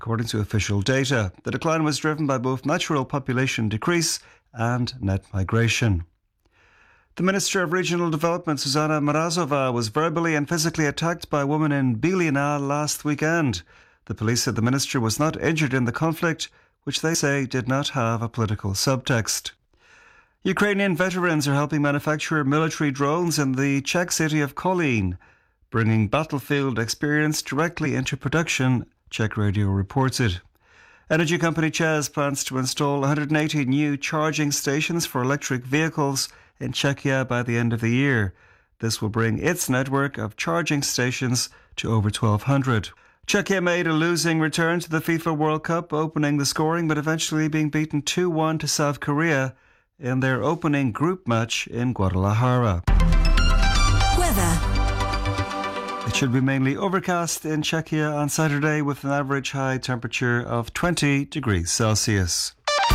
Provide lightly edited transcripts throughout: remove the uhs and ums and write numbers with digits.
according to official data. The decline was driven by both natural population decrease and net migration. The Minister of Regional Development, Zuzana Mrazova, was verbally and physically attacked by a woman in Bílina last weekend. The police said the minister was not injured in the conflict, which they say did not have a political subtext. Ukrainian veterans are helping manufacture military drones in the Czech city of Kolín, bringing battlefield experience directly into production, Czech Radio reported. Energy company ČEZ plans to install 180 new charging stations for electric vehicles in Czechia by the end of the year. This will bring its network of charging stations to over 1,200. Czechia made a losing return to the FIFA World Cup, opening the scoring but eventually being beaten 2-1 to South Korea in their opening group match in Guadalajara. Weather. It should be mainly overcast in Czechia on Saturday with an average high temperature of 20 degrees Celsius.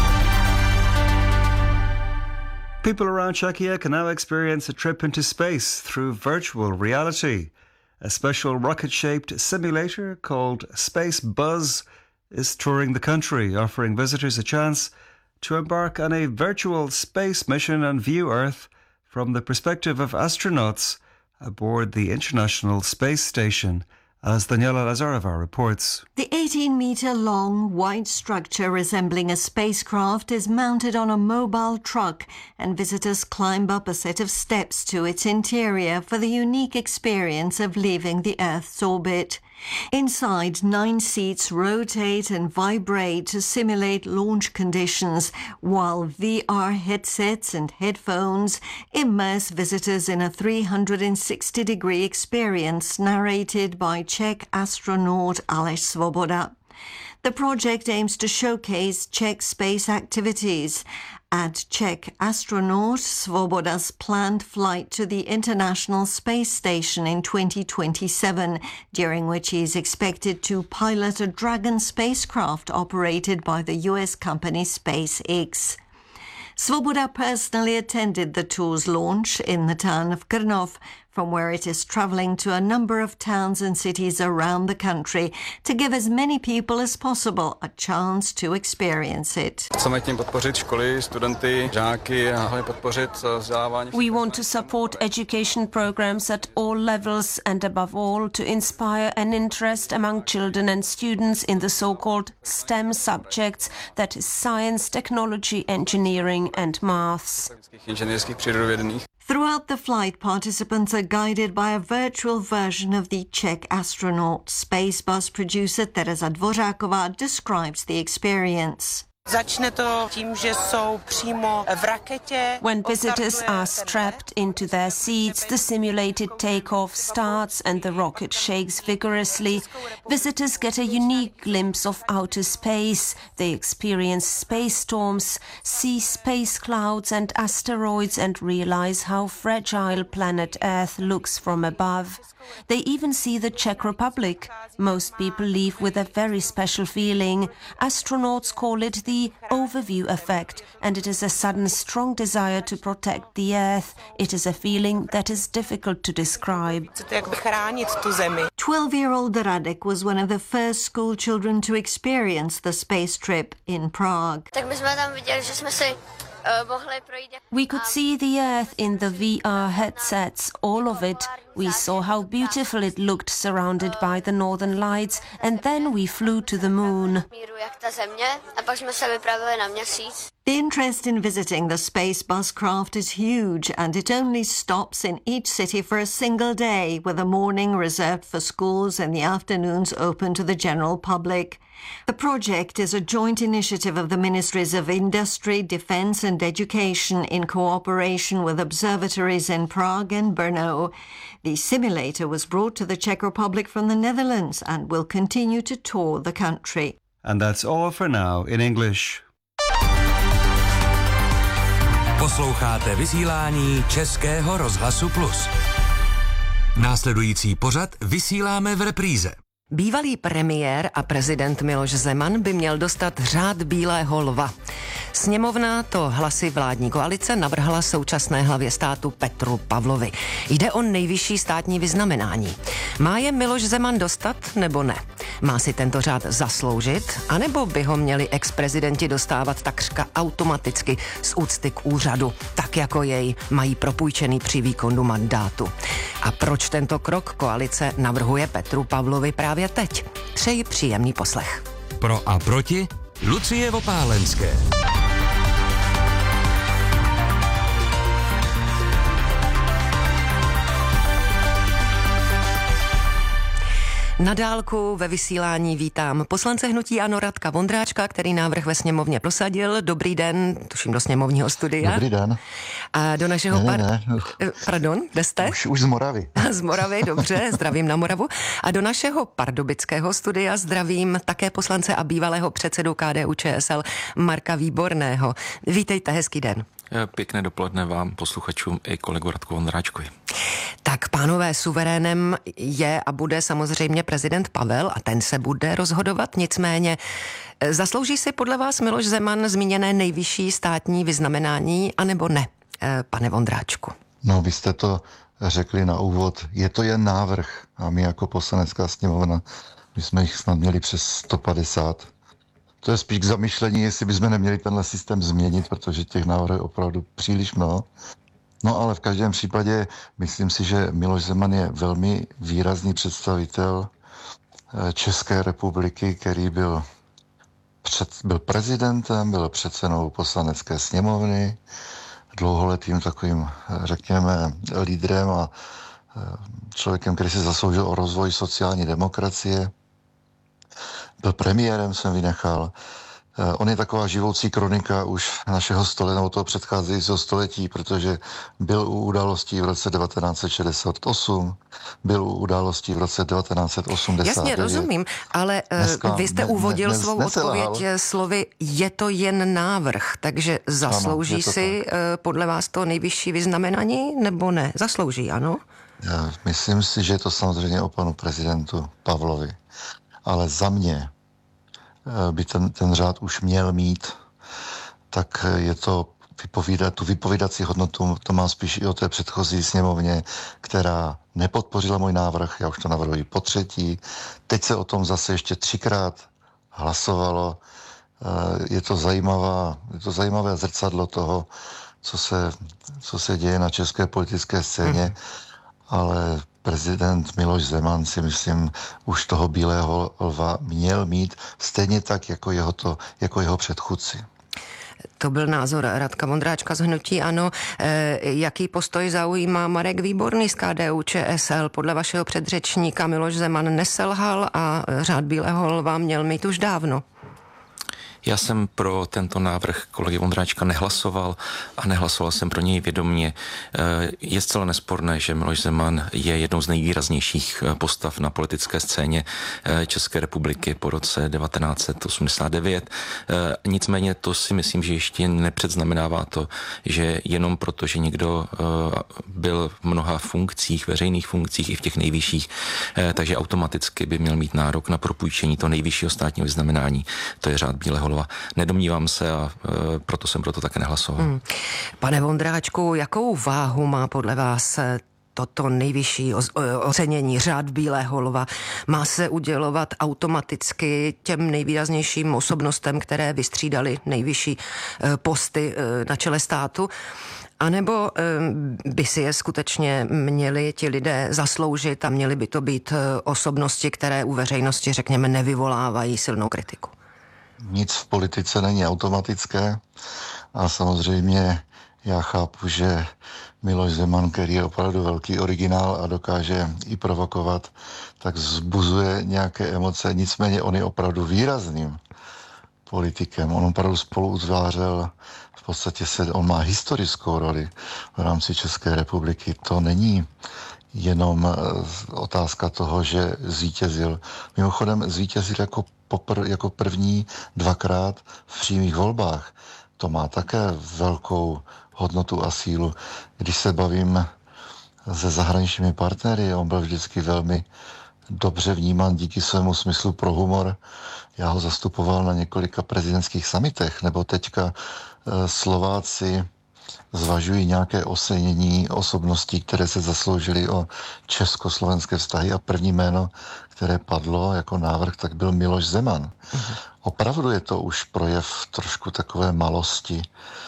People around Czechia can now experience a trip into space through virtual reality. A special rocket-shaped simulator called Space Buzz is touring the country, offering visitors a chance to embark on a virtual space mission and view Earth from the perspective of astronauts aboard the International Space Station, as Daniela Lazarova reports. The 18-metre-long white structure resembling a spacecraft is mounted on a mobile truck, and visitors climb up a set of steps to its interior for the unique experience of leaving the Earth's orbit. Inside, 9 seats rotate and vibrate to simulate launch conditions, while VR headsets and headphones immerse visitors in a 360-degree experience narrated by Czech astronaut Aleš Svoboda. The project aims to showcase Czech space activities. At Czech astronaut Svoboda's planned flight to the International Space Station in 2027, during which he is expected to pilot a Dragon spacecraft operated by the US company SpaceX. Svoboda personally attended the tour's launch in the town of Krnov, from where it is travelling to a number of towns and cities around the country to give as many people as possible a chance to experience it. We want to support education programs at all levels and above all to inspire an interest among children and students in the so-called STEM subjects, that is science, technology, engineering and maths. Throughout the flight, participants are guided by a virtual version of the Czech astronaut. Space Bus producer Tereza Dvořáková describes the experience. When visitors are strapped into their seats, the simulated takeoff starts and the rocket shakes vigorously. Visitors get a unique glimpse of outer space. They experience space storms, see space clouds and asteroids, and realize how fragile planet Earth looks from above. They even see the Czech Republic. Most people leave with a very special feeling. Astronauts call it the overview effect, and it is a sudden strong desire to protect the Earth. It is a feeling that is difficult to describe. 12-year-old Radek was one of the first school children to experience the space trip in Prague. We could see the Earth in the VR headsets, all of it. We saw how beautiful it looked surrounded by the northern lights, and then we flew to the moon. The interest in visiting the Space Bus craft is huge, and it only stops in each city for a single day, with a morning reserved for schools and the afternoons open to the general public. The project is a joint initiative of the Ministries of Industry, Defence and Education in cooperation with observatories in Prague and Brno. The simulator was brought to the Czech Republic from the Netherlands and will continue to tour the country. And that's all for now in English. Posloucháte vysílání Českého rozhlasu Plus. Následující pořad vysíláme v repríze. Bývalý premiér a prezident Miloš Zeman by měl dostat řád Bílého lva. Sněmovna to hlasy vládní koalice navrhla současné hlavě státu Petru Pavlovi. Jde o nejvyšší státní vyznamenání. Má je Miloš Zeman dostat nebo ne? Má si tento řád zasloužit, anebo by ho měli ex-prezidenti dostávat takřka automaticky z úcty k úřadu, tak jako jej mají propůjčený při výkonu mandátu? A proč tento krok koalice navrhuje Petru Pavlovi právě teď? Přeji příjemný poslech. Pro a proti Lucie Vopálenské. Na dálku ve vysílání vítám poslance hnutí ANO Radka Vondráčka, který návrh ve sněmovně prosadil. Dobrý den, tuším do sněmovního studia. Dobrý den. A do našeho Pardon, kde jste? Už z Moravy. Z Moravy, dobře, zdravím na Moravu. A do našeho pardubického studia zdravím také poslance a bývalého předsedu KDU-ČSL Marka Výborného. Vítejte, hezký den. Pěkné dopoledne vám, posluchačům i kolegu Radku Vondráčkovi. Tak pánové, suverénem je a bude samozřejmě prezident Pavel a ten se bude rozhodovat, nicméně zaslouží si podle vás Miloš Zeman zmíněné nejvyšší státní vyznamenání, anebo ne, pane Vondráčku? No, vy jste to řekli na úvod, je to jen návrh a my jako Poslanecká sněmovna, my jsme jich snad měli přes 150. To je spíš k zamyšlení, jestli bychom neměli tenhle systém změnit, protože těch návrhů je opravdu příliš mnoho. No ale v každém případě myslím si, že Miloš Zeman je velmi výrazný představitel České republiky, který byl prezidentem, byl předsedou Poslanecké sněmovny, dlouholetým takovým, řekněme, lídrem a člověkem, který se zasloužil o rozvoj sociální demokracie. Byl premiérem, jsem vynechal. On je taková živoucí kronika už našeho století, nebo toho předcházejícího století, protože byl u událostí v roce 1968, byl u událostí v roce 1989. Jasně, rozumím, ale vy jste uvodil svou odpověď slovy je to jen návrh, takže zaslouží ano, si podle vás to nejvyšší vyznamenání, nebo ne? Zaslouží, ano? Já myslím si, že je to samozřejmě o panu prezidentu Pavlovi, ale za mě by ten řád už měl mít, tak je to tu vypovídací hodnotu, to má spíš i o té předchozí sněmovně, která nepodpořila můj návrh, já už to navrhuji po třetí. Teď se o tom zase ještě 3krát hlasovalo. Je to zajímavé zrcadlo toho, co se děje na české politické scéně, ale prezident Miloš Zeman si myslím už toho bílého lva měl mít stejně tak jako jeho předchůdci. To byl názor Radka Vondráčka z hnutí ANO. Jaký postoj zaujímá Marek Výborný z KDU-ČSL? Podle vašeho předřečníka Miloš Zeman neselhal a řád bílého lva měl mít už dávno. Já jsem pro tento návrh kolegy Vondráčka nehlasoval a nehlasoval jsem pro něj vědomě. Je zcela nesporné, že Miloš Zeman je jednou z nejvýraznějších postav na politické scéně České republiky po roce 1989. Nicméně to si myslím, že ještě nepředznamenává to, že jenom proto, že někdo byl v mnoha funkcích, veřejných funkcích i v těch nejvyšších, takže automaticky by měl mít nárok na propůjčení toho nejvyššího státního vyznamenání. To je řád bílého lva. Nedomnívám se a proto jsem také nehlasoval. Pane Vondráčku, jakou váhu má podle vás toto nejvyšší ocenění řád bílého lva? Má se udělovat automaticky těm nejvýraznějším osobnostem, které vystřídaly nejvyšší posty na čele státu? A nebo by si je skutečně měli ti lidé zasloužit a měly by to být osobnosti, které u veřejnosti, řekněme, nevyvolávají silnou kritiku? Nic v politice není automatické a samozřejmě já chápu, že Miloš Zeman, který je opravdu velký originál a dokáže i provokovat, tak vzbuzuje nějaké emoce, nicméně on je opravdu výrazným politikem. On opravdu spolu utvářel, v podstatě on má historickou roli v rámci České republiky. To není jenom otázka toho, že zvítězil. Mimochodem zvítězil jako první 2krát v přímých volbách. To má také velkou hodnotu a sílu. Když se bavím se zahraničními partnery, on byl vždycky velmi dobře vnímán díky svému smyslu pro humor. Já ho zastupoval na několika prezidentských summitech, nebo teďka Slováci zvažují nějaké ocenění osobností, které se zasloužily o československé vztahy a první jméno, které padlo jako návrh, tak byl Miloš Zeman. Opravdu je to už projev trošku takové malosti,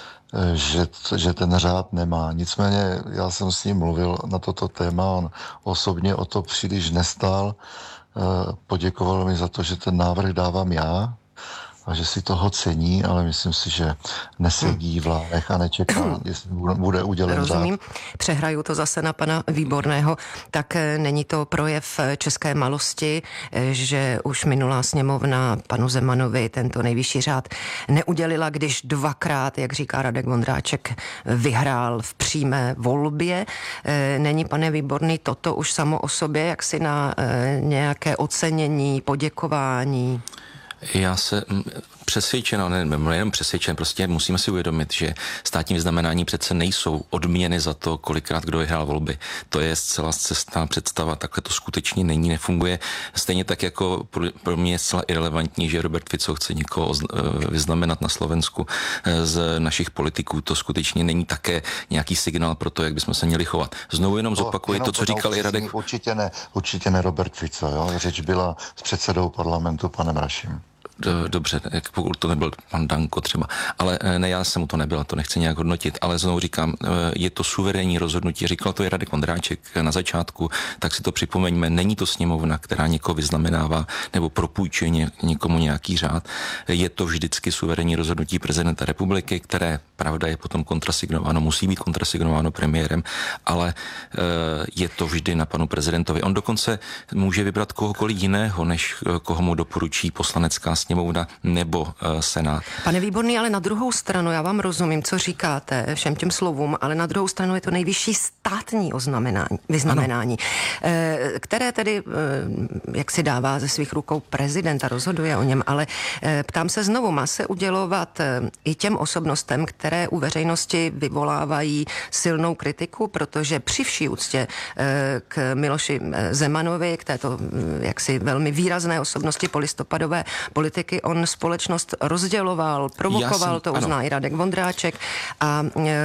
že ten řád nemá. Nicméně já jsem s ním mluvil na toto téma, on osobně o to příliš nestál, poděkoval mi za to, že ten návrh dávám já a že si toho cení, ale myslím si, že nesedí v lánech a nečeká, jestli bude udělen Rozumím. řád. Přehraju to zase na pana Výborného. Tak není to projev české malosti, že už minulá sněmovna panu Zemanovi tento nejvyšší řád neudělila, když dvakrát, jak říká Radek Vondráček, vyhrál v přímé volbě. Není, pane Výborný, toto už samo o sobě jaksi na nějaké ocenění, poděkování? Já se přesvědčen, nejenom přesvědčen, prostě musíme si uvědomit, že státní vyznamenání přece nejsou odměny za to, kolikrát kdo vyhrál volby. To je zcela cestná představa, takhle to skutečně není, nefunguje. Stejně tak jako pro mě je zcela irelevantní, že Robert Fico chce někoho vyznamenat na Slovensku z našich politiků. To skutečně není také nějaký signál pro to, jak bychom se měli chovat. Znovu jenom zopakuji to, co říkal i Radek. Určitě ne Robert Fico, jo? Řeč byla s předsedou parlamentu panem Raším. Dobře, pokud to nebyl pan Danko třeba, ale ne, já jsem mu to nebyla, to nechci nějak hodnotit, ale znovu říkám, je to suverénní rozhodnutí, říkal to i Radek Vondráček na začátku, tak si to připomeňme, není to sněmovna, která někoho vyznamenává nebo propůjčuje někomu nějaký řád, je to vždycky suverénní rozhodnutí prezidenta republiky, které, pravda, je potom kontrasignováno, musí být kontrasignováno premiérem, ale je to vždy na panu prezidentovi. On dokonce může vybrat kohokoliv jiného, než koho mu doporučí poslanecká sněmovna nebo Senát. Pane Výborný, ale na druhou stranu, já vám rozumím, co říkáte všem těm slovům, ale na druhou stranu je to nejvyšší státní vyznamenání, které tedy, jak si dává ze svých rukou prezident a rozhoduje o něm, ale ptám se znovu, má se udělovat i těm osobnostem, které u veřejnosti vyvolávají silnou kritiku, protože při vší úctě k Miloši Zemanovi, k této jaksi velmi výrazné osobnosti polistopadové politiky, on společnost rozděloval, provokoval, to uzná i Radek Vondráček, a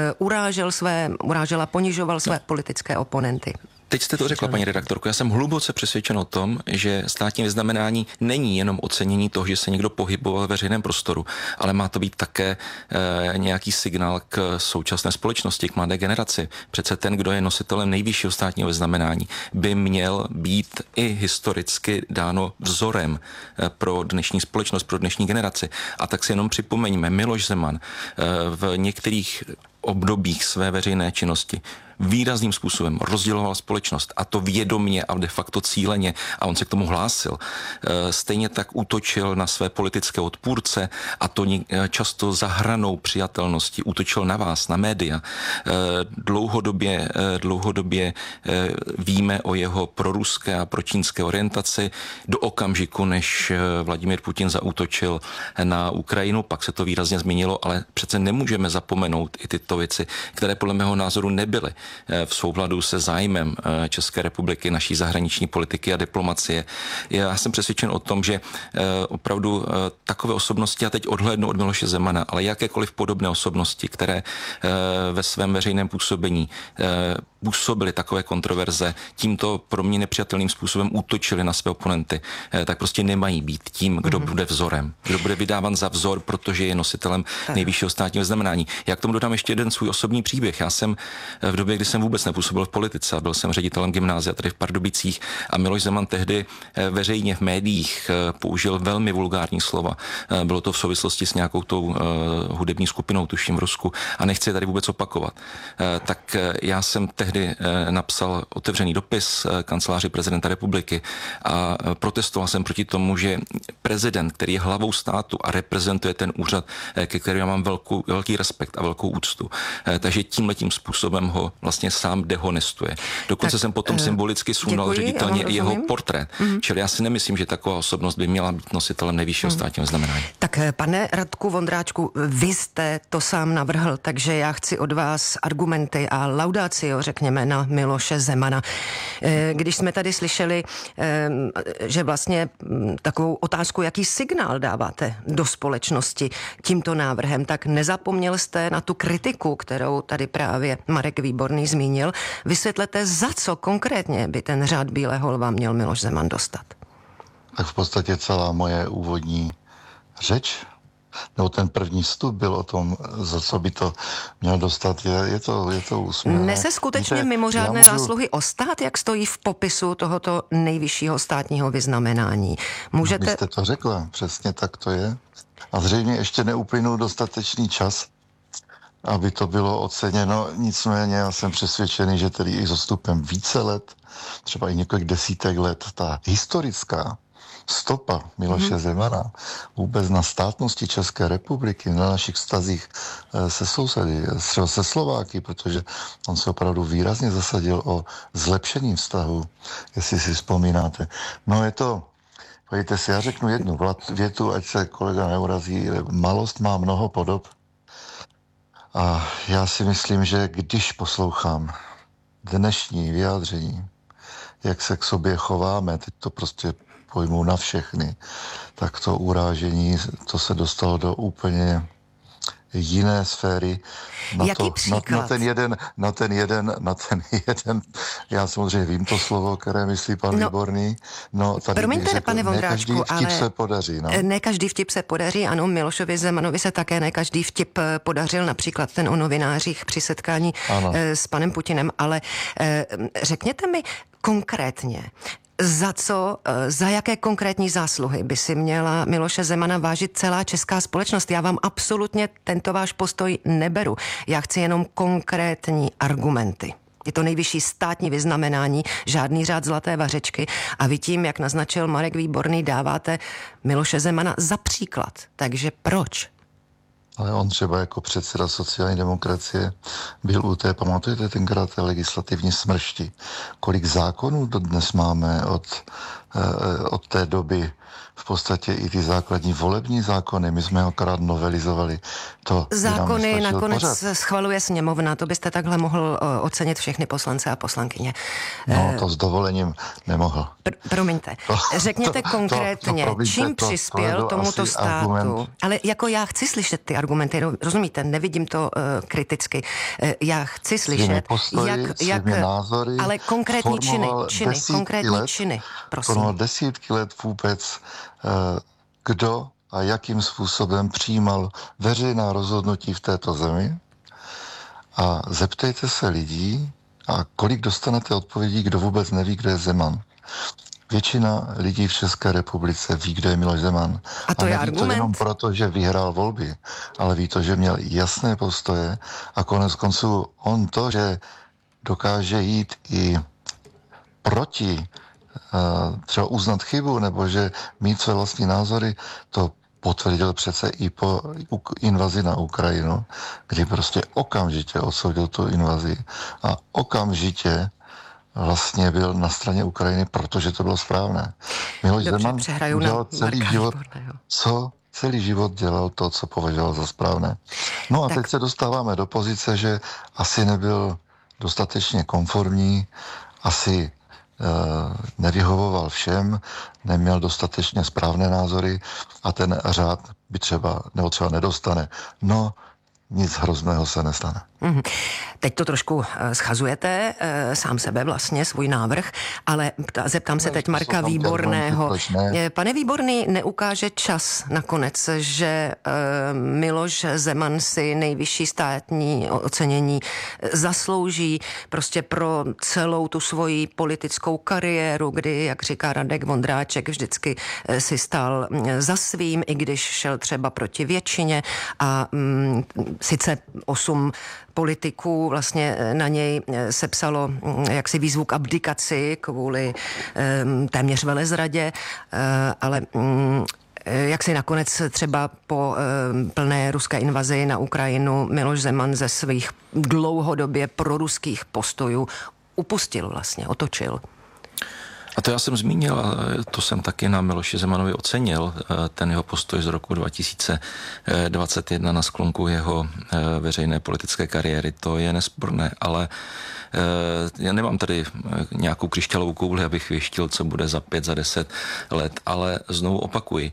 urážel a ponižoval své politické oponenty. Teď jste to řekla, paní redaktorko, já jsem hluboce přesvědčen o tom, že státní vyznamenání není jenom ocenění toho, že se někdo pohyboval ve veřejném prostoru, ale má to být také nějaký signál k současné společnosti, k mladé generaci. Přece ten, kdo je nositelem nejvyššího státního vyznamenání, by měl být i historicky dáno vzorem pro dnešní společnost, pro dnešní generaci. A tak si jenom připomeňme, Miloš Zeman v některých obdobích své veřejné činnosti výrazným způsobem rozděloval společnost, a to vědomě a de facto cíleně, a on se k tomu hlásil. Stejně tak útočil na své politické odpůrce, a to často za hranou přijatelnosti. Útočil na vás, na média. Dlouhodobě víme o jeho proruské a pročínské orientaci do okamžiku, než Vladimír Putin zaútočil na Ukrajinu, pak se to výrazně změnilo, ale přece nemůžeme zapomenout i tyto věci, které podle mého názoru nebyly v souladu se zájmem České republiky, naší zahraniční politiky a diplomacie. Já jsem přesvědčen o tom, že opravdu takové osobnosti, a teď odhlédnu od Miloše Zemana, ale jakékoliv podobné osobnosti, které ve svém veřejném působení působily takové kontroverze, tímto pro mě nepřijatelným způsobem útočili na své oponenty, tak prostě nemají být tím, kdo bude vzorem, kdo bude vydávan za vzor, protože je nositelem nejvyššího státního vyznamenání. Já k tomu dodám ještě jeden svůj osobní příběh. Já jsem v době, kdy jsem vůbec nepůsobil v politice, byl jsem ředitelem gymnázia tady v Pardubicích, a Miloš Zeman tehdy veřejně v médiích použil velmi vulgární slova. Bylo to v souvislosti s nějakou tou hudební skupinou, tuším v Rusku, a nechci je tady vůbec opakovat. Tak já jsem tehdy napsal otevřený dopis kanceláři prezidenta republiky a protestoval jsem proti tomu, že prezident, který je hlavou státu a reprezentuje ten úřad, ke kterému mám velký respekt a velkou úctu, takže tímhletím způsobem ho vlastně sám dehonestuje. Dokonce jsem potom symbolicky sundal ředitelně jeho portrét. Čili já si nemyslím, že taková osobnost by měla být nositelem nejvyššího státního znamenání. Tak pane Radku Vondráčku, vy jste to sám navrhl, takže já chci od vás argumenty a laudatio, řekněme, řekněme, na Miloše Zemana. Když jsme tady slyšeli, že vlastně takovou otázku, jaký signál dáváte do společnosti tímto návrhem, tak nezapomněl jste na tu kritiku, kterou tady právě Marek Výborný zmínil. Vysvětlete, za co konkrétně by ten řád bílého lva měl Miloš Zeman dostat? Tak v podstatě celá moje úvodní řeč, nebo ten první vstup byl o tom, za co by to měl dostat, je to úsměvné. Nese skutečně mimořádné zásluhy o stát, jak stojí v popisu tohoto nejvyššího státního vyznamenání? Můžete... Vy jste to řekla, přesně tak to je. A zřejmě ještě neuplynul dostatečný čas, aby to bylo oceněno. Nicméně já jsem přesvědčený, že tedy i s odstupem více let, třeba i několik desítek let, ta historická stopa Miloše Zemana vůbec na státnosti České republiky, na našich vztazích se sousedy, třeba se Slováky, protože on se opravdu výrazně zasadil o zlepšení vztahu, jestli si vzpomínáte. No je to, pojďte si, já řeknu jednu větu, ať se kolega neurazí, malost má mnoho podob a já si myslím, že když poslouchám dnešní vyjádření, jak se k sobě chováme, teď to prostě pojmu na všechny, tak to urážení, to se dostalo do úplně jiné sféry. Jaký příklad? Na ten jeden, já samozřejmě vím to slovo, které myslí pan Výborný. No, tady promiňte, pane Vondráčku, ne každý vtip se podaří. No. Ne každý vtip se podaří, ano, Milošovi Zemanovi se také ne každý vtip podařil, například ten o novinářích při setkání s panem Putinem, ale řekněte mi konkrétně, za jaké konkrétní zásluhy by si měla Miloše Zemana vážit celá česká společnost? Já vám absolutně tento váš postoj neberu. Já chci jenom konkrétní argumenty. Je to nejvyšší státní vyznamenání, žádný řád zlaté vařečky a vy tím, jak naznačil Marek Výborný, dáváte Miloše Zemana za příklad. Takže proč? Ale on třeba jako předseda sociální demokracie byl u té, pamatujete tenkrát té legislativní smršti. Kolik zákonů dodnes máme od té doby, v podstatě i ty základní volební zákony, my jsme ho akorát novelizovali. To zákony nakonec schvaluje sněmovna, to byste takhle mohl ocenit všechny poslance a poslankyně. No, to s dovolením nemohl. Promiňte, řekněte konkrétně, čím přispěl tomuto státu. Argument. Ale jako já chci slyšet ty argumenty, rozumíte, nevidím to kriticky. Já chci slyšet, jak názory, ale konkrétní činy, prosím. Formoval desítky let vůbec, kdo a jakým způsobem přijímal veřejná rozhodnutí v této zemi. A zeptejte se lidí, a kolik dostanete odpovědí, kdo vůbec neví, kdo je Zeman. Většina lidí v České republice ví, kdo je Miloš Zeman. A to je neví argument? To jenom proto, že vyhrál volby, ale ví to, že měl jasné postoje a konec konců on to, že dokáže jít i proti třeba uznat chybu, nebo že mít své vlastní názory, to potvrdil přece i po invazi na Ukrajinu, kdy prostě okamžitě odsoudil tu invazi a okamžitě vlastně byl na straně Ukrajiny, protože to bylo správné. Miloš Zeman dělal celý život dělal to, co považoval za správné. No a teď se dostáváme do pozice, že asi nebyl dostatečně konformní, asi nevyhovoval všem, neměl dostatečně správné názory a ten řád by třeba nedostane. No, nic hrozného se nestane. Teď to trošku schazujete, sám sebe vlastně, svůj návrh, ale zeptám se teď Marka Výborného. Pane Výborný, neukáže čas nakonec, že Miloš Zeman si nejvyšší státní ocenění zaslouží prostě pro celou tu svoji politickou kariéru, kdy, jak říká Radek Vondráček, vždycky si stál za svým, i když šel třeba proti většině a sice 8 politiků vlastně na něj sepsalo jaksi výzvu k abdikaci kvůli téměř velezradě, ale jak si nakonec třeba po plné ruské invazi na Ukrajinu Miloš Zeman ze svých dlouhodobě proruských postojů upustil vlastně, otočil. A to já jsem zmínil, a to jsem taky na Miloši Zemanovi ocenil, ten jeho postoj z roku 2021 na sklonku jeho veřejné politické kariéry, to je nesporné, ale já nemám tady nějakou křišťálovou kouli, abych věštil, co bude za 5, za 10 let, ale znovu opakuji,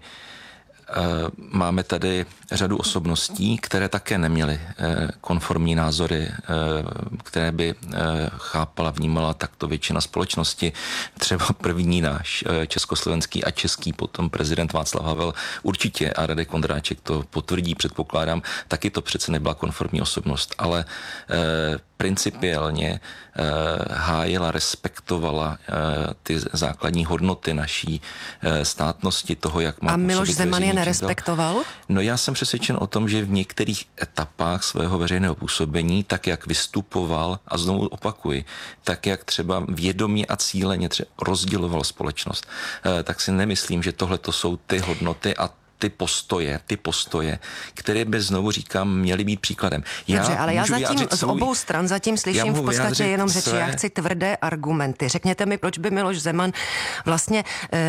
máme tady řadu osobností, které také neměly konformní názory, které by chápala, vnímala takto většina společnosti. Třeba první náš československý a český potom prezident Václav Havel určitě, a Radek Vondráček to potvrdí, předpokládám, taky to přece nebyla konformní osobnost, ale principiálně hájila, respektovala ty základní hodnoty naší státnosti, toho, jak má. A Miloš Zeman je nerespektoval? No já jsem přesvědčen o tom, že v některých etapách svého veřejného působení, tak jak vystupoval, a znovu opakuji, tak jak třeba vědomě a cíleně rozděloval společnost, tak si nemyslím, že tohle to jsou ty hodnoty a ty postoje, které by, znovu říkám, měly být příkladem. Dobře, ale já zatím z obou stran zatím slyším v podstatě jenom řeči. Já chci tvrdé argumenty. Řekněte mi, proč by Miloš Zeman vlastně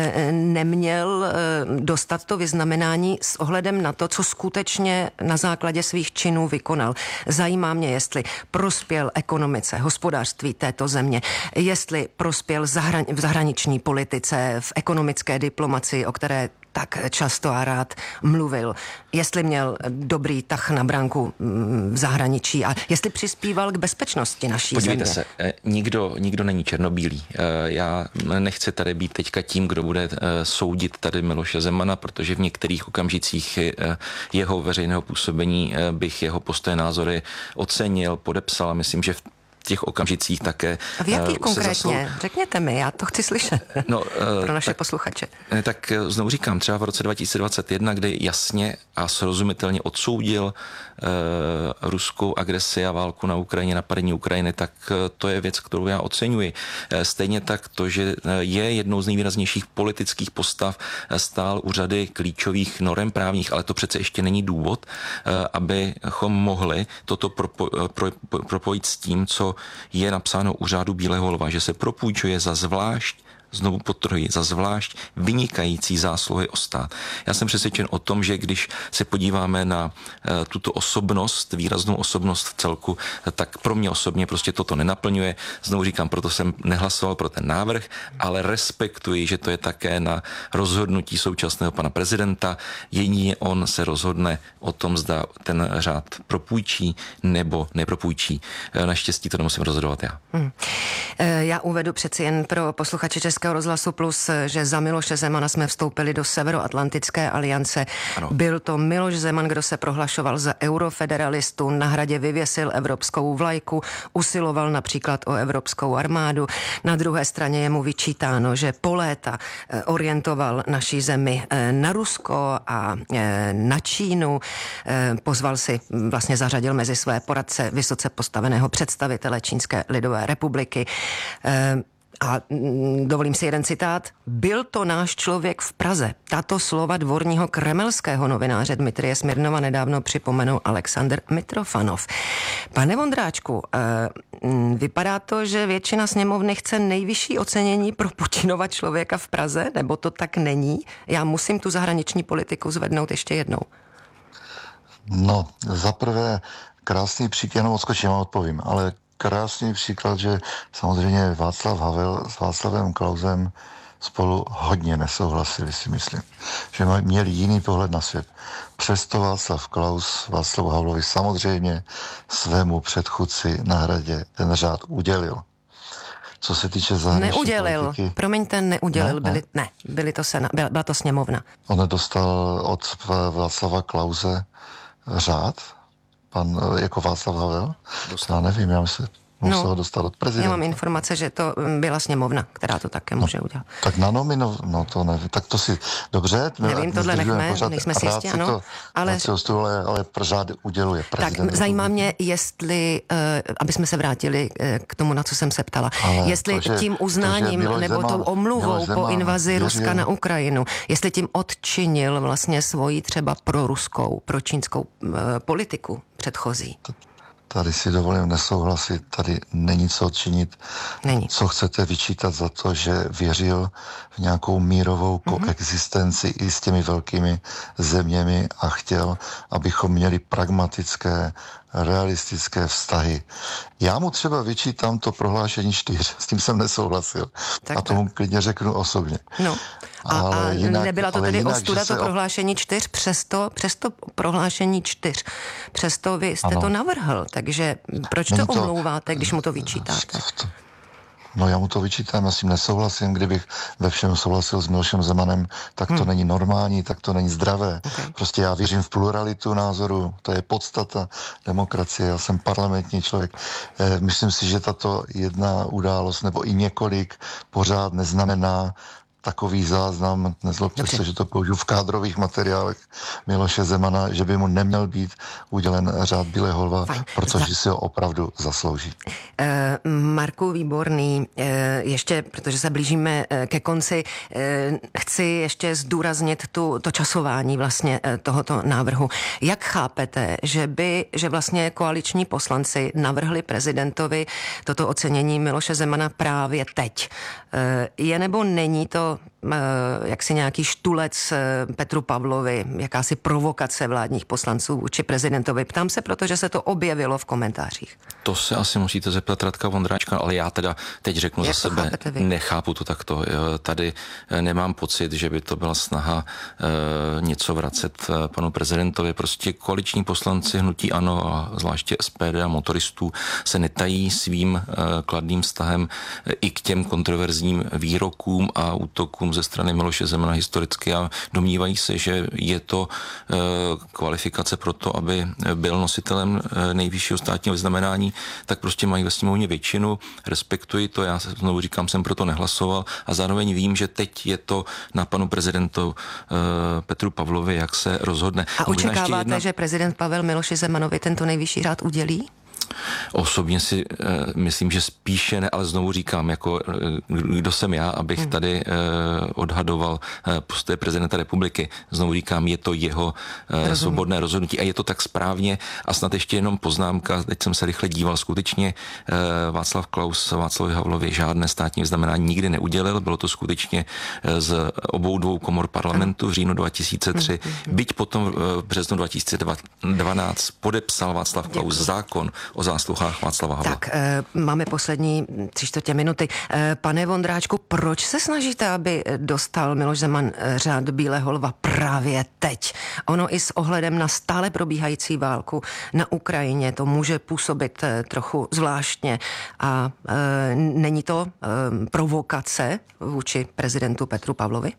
neměl dostat to vyznamenání s ohledem na to, co skutečně na základě svých činů vykonal. Zajímá mě, jestli prospěl ekonomice, hospodářství této země, jestli prospěl v zahraniční politice, v ekonomické diplomacii, o které tak často a rád mluvil, jestli měl dobrý tah na branku v zahraničí a jestli přispíval k bezpečnosti naší Podívejte země. Se, nikdo není černobílý. Já nechci tady být teďka tím, kdo bude soudit tady Miloše Zemana, protože v některých okamžicích jeho veřejného působení bych jeho postoje, názory ocenil, podepsal a myslím, že v těch okamžicích také. A v jakých konkrétně? Řekněte mi, já to chci slyšet pro naše posluchače. Tak znovu říkám, třeba v roce 2021, kdy jasně a srozumitelně odsoudil ruskou agresi a válku na Ukrajině, napadení Ukrajiny, tak to je věc, kterou já oceňuji. Stejně tak to, že je jednou z nejvýraznějších politických postav, stál u řady klíčových norem právních, ale to přece ještě není důvod, abychom mohli toto propojit s tím, co je napsáno u řádu Bílého lva, že se propůjčuje za zvlášť, znovu podtrhuji, za zvlášť vynikající zásluhy o stát. Já jsem přesvědčen o tom, že když se podíváme na tuto osobnost, výraznou osobnost v celku, tak pro mě osobně prostě toto nenaplňuje. Znovu říkám, proto jsem nehlasoval pro ten návrh, ale respektuji, že to je také na rozhodnutí současného pana prezidenta. Jedině on se rozhodne o tom, zda ten řád propůjčí nebo nepropůjčí. Naštěstí to nemusím rozhodovat já. Já uvedu přeci jen pro posluchače Českého rozhlasu Plus, že za Miloše Zemana jsme vstoupili do Severoatlantické aliance. Ano. Byl to Miloš Zeman, kdo se prohlašoval za eurofederalistu, na Hradě vyvěsil evropskou vlajku, usiloval například o evropskou armádu. Na druhé straně je mu vyčítáno, že po léta orientoval naší zemi na Rusko a na Čínu. Pozval si, vlastně zařadil mezi své poradce vysoce postaveného představitele Čínské lidové republiky. A dovolím si jeden citát. Byl to náš člověk v Praze. Tato slova dvorního kremelského novináře Dmitrije Smirnova nedávno připomenul Alexander Mitrofanov. Pane Vondráčku, vypadá to, že většina sněmovny chce nejvyšší ocenění pro Putinova člověka v Praze, nebo to tak není? Já musím tu zahraniční politiku zvednout ještě jednou. No, zaprvé krásný příklad, jenom odskočím a odpovím, ale krásný příklad, že samozřejmě Václav Havel s Václavem Klausem spolu hodně nesouhlasili, si myslím. Že měli jiný pohled na svět. Přesto Václav Klaus Václavu Havlovi samozřejmě svému předchůdci na Hradě ten řád udělil. Co se týče zahraniční politiky... Promiňte, neudělil. Byla to sněmovna. On nedostal od Václava Klause řád, pan jako Václav Havel? Já nevím, já myslím, musel ho dostat od prezidenta. Já mám informace, že to byla sněmovna, která to také může udělat. Tak na to nevím, tak to si, dobře. Nevím, tohle nechme, nejsme si jistí, ano. Ale řád uděluje prezident. Tak zajímá mě, jestli, aby jsme se vrátili k tomu, na co jsem se ptala, jestli tím uznáním nebo tou omluvou po invazi Ruska na Ukrajinu, jestli tím odčinil vlastně svoji třeba proruskou, pročínskou politiku předchozí. tady si dovolím nesouhlasit, tady není co činit. Není. Co chcete vyčítat za to, že věřil v nějakou mírovou koexistenci i s těmi velkými zeměmi a chtěl, abychom měli pragmatické, realistické vztahy. Já mu třeba vyčítám to prohlášení 4, s tím jsem nesouhlasil. Tak, a tomu klidně řeknu osobně. No. A jinak, nebyla to tedy ostuda, to prohlášení 4, přesto prohlášení 4. Přesto vy jste to navrhl, takže proč to omlouváte, když mu to vyčítáte? No já mu to vyčítám, já s tím nesouhlasím, kdybych ve všem souhlasil s Milošem Zemanem, tak to není normální, tak to není zdravé. Okay. Prostě já věřím v pluralitu názoru, to je podstata demokracie, já jsem parlamentní člověk. Myslím si, že tato jedna událost nebo i několik pořád neznamená takový záznam, nezlobte se, že to použiju v kádrových materiálech Miloše Zemana, že by mu neměl být udělen řád Bílého lva, protože si ho opravdu zaslouží. Marku Výborný, ještě, protože se blížíme ke konci, chci ještě zdůraznit to časování vlastně tohoto návrhu. Jak chápete, že vlastně koaliční poslanci navrhli prezidentovi toto ocenění Miloše Zemana právě teď? Je nebo není to jaksi nějaký štulec Petru Pavlovi, jakási provokace vládních poslanců vůči prezidentovi? Ptám se, protože se to objevilo v komentářích. To se asi musíte zeptat Radka Vondráčka, ale já teda teď řeknu za sebe, nechápu to takto. Tady nemám pocit, že by to byla snaha něco vracet panu prezidentovi. Prostě koaliční poslanci hnutí ANO a zvláště SPD a motoristů se netají svým kladným vztahem i k těm kontroverzním výrokům a útokům ze strany Miloše Zemana historicky a domnívají se, že je to kvalifikace pro to, aby byl nositelem nejvyššího státního vyznamenání, tak prostě mají ve sněmovně většinu, respektuji to, já znovu říkám, jsem proto nehlasoval a zároveň vím, že teď je to na panu prezidentu Petru Pavlovi, jak se rozhodne. A očekáváte, že prezident Pavel Miloši Zemanovi tento nejvyšší řád udělí? Osobně si myslím, že spíše ne, ale znovu říkám, jako kdo jsem já, abych tady odhadoval postoje prezidenta republiky. Znovu říkám, je to jeho svobodné rozhodnutí a je to tak správně. A snad ještě jenom poznámka, teď jsem se rychle díval, skutečně Václav Klaus Václavu Havlovi žádné státní vyznamenání nikdy neudělil, bylo to skutečně z obou dvou komor parlamentu v říjnu 2003. Byť potom v březnu 2012 podepsal Václav Klaus zákon o zásluhách Václava Havla. Tak, máme poslední 3/4 minuty. Pane Vondráčku, proč se snažíte, aby dostal Miloš Zeman řád Bílého lva právě teď? Ono i s ohledem na stále probíhající válku na Ukrajině to může působit trochu zvláštně a není to provokace vůči prezidentu Petru Pavlovi?